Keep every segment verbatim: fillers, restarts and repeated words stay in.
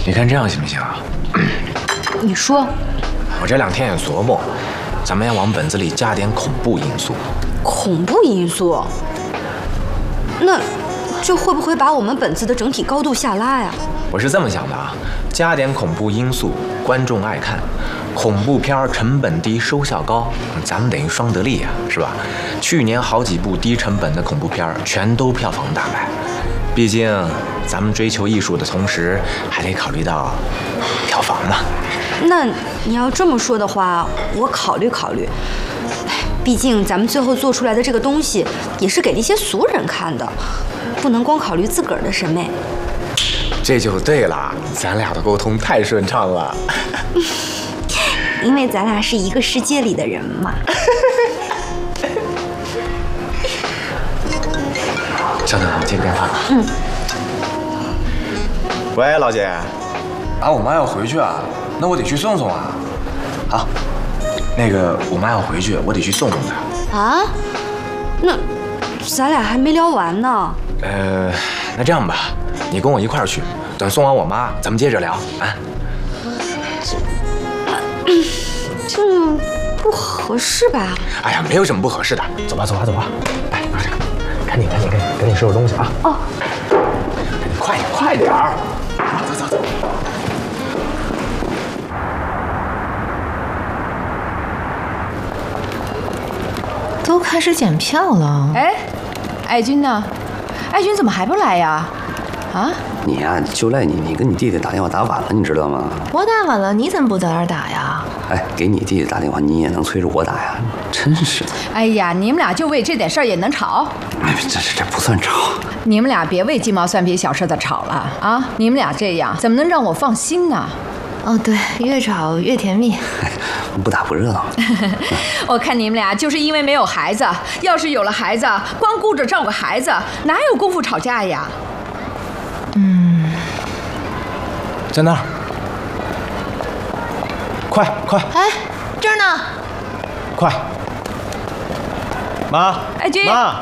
你看这样行不行啊？ 你说， 我这两天也琢磨，咱们要往本子里加点恐怖因素。 恐怖因素？那这会不会把我们本子的整体高度下拉呀？ 我是这么想的啊，加点恐怖因素，观众爱看。恐怖片成本低，收效高，咱们等于双得利呀、啊，是吧？去年好几部低成本的恐怖片全都票房大卖。毕竟咱们追求艺术的同时，还得考虑到票房嘛。 那你要这么说的话，我考虑考虑。毕竟咱们最后做出来的这个东西，也是给那些俗人看的，不能光考虑自个儿的审美。 这就对了，咱俩的沟通太顺畅了。 因为咱俩是一个世界里的人嘛。 稍等，我接个电话。 嗯。 喂，老姐。啊，我妈要回去啊，那我得去送送啊。好，那个我妈要回去，我得去送送她。 啊？那咱俩还没聊完呢。 呃，那这样吧，你跟我一块儿去，等送完我妈，咱们接着聊啊。 这不合适吧？ 哎呀，没有什么不合适的。走吧，走吧，走吧。哎，拿这个，赶紧，赶紧，赶紧，赶紧收拾东西啊！ 哦， 快点，快点儿！走走走。 都开始检票了。 哎，爱军呢？爱军怎么还不来呀？啊？ 你呀、啊，就赖你，你跟你弟弟打电话打晚了，你知道吗？ 我打晚了，你怎么不早点打呀？ 哎，给你弟弟打电话，你也能催着我打呀？真是的。 哎呀，你们俩就为这点事儿也能吵？ 哎，这这这不算吵。 你们俩别为鸡毛蒜皮小事的吵了啊！你们俩这样怎么能让我放心呢？ 哦，对，越吵越甜蜜。 哎，不打不热闹。 我看你们俩就是因为没有孩子，要是有了孩子，光顾着照顾孩子，哪有功夫吵架呀？ 嗯， 在那儿，快快！ 哎，这儿呢， 快！妈， 爱军， 妈，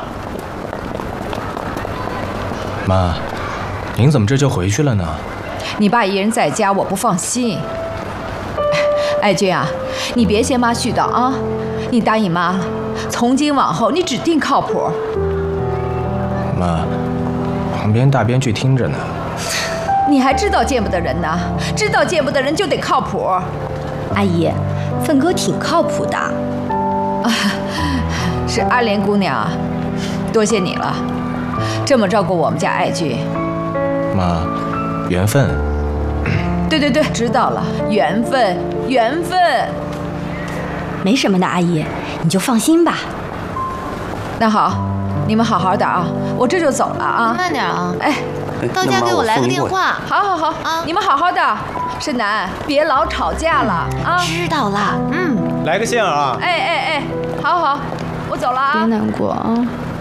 妈，您怎么这就回去了呢？ 你爸一人在家，我不放心。爱军啊，你别嫌妈絮叨啊，你答应妈了，从今往后你指定靠谱。 妈，旁边大编剧听着呢。 你还知道见不得人呢？知道见不得人就得靠谱。 阿姨，奋哥挺靠谱的。 啊，是阿莲姑娘，多谢你了，这么照顾我们家爱军。 妈，缘分。 对对对，知道了，缘分，缘分。 没什么的，阿姨，你就放心吧。 那好，你们好好的啊，我这就走了啊。 慢点啊。 哎， 到家给我来个电话。 好好好啊，你们好好的。深南，别老吵架了啊。 知道了，嗯。 来个线啊。 哎哎哎，好好，我走了啊。 别难过啊。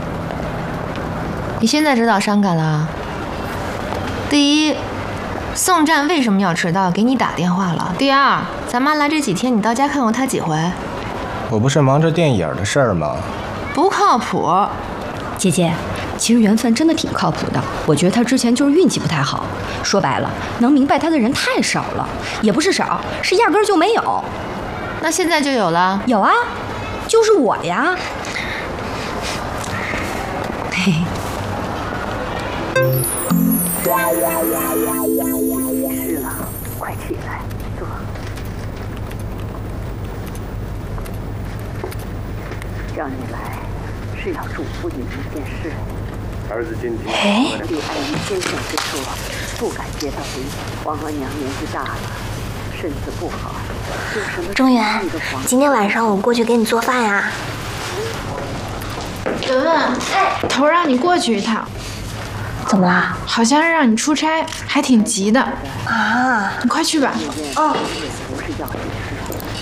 你现在知道伤感了？第一，宋战为什么要迟到？给你打电话了。第二，咱妈来这几天，你到家看过她几回？ 我不是忙着电影的事儿吗？ 不靠谱。 姐姐，其实缘分真的挺靠谱的。我觉得他之前就是运气不太好。说白了，能明白他的人太少了，也不是少，是压根儿就没有。 那现在就有了？ 有啊，就是我呀。嘿嘿。 是了，快起来，坐。叫你来是要嘱咐你一件事。 儿子今天哎， 对爱姨先生之说，不敢接他回。皇额娘年纪大了，身子不好，有什么中原，今天晚上我过去给你做饭呀。 文文，哎，头让你过去一趟。 怎么啦？ 好像是让你出差，还挺急的。 啊， 你快去吧。 哦。 不是要紧。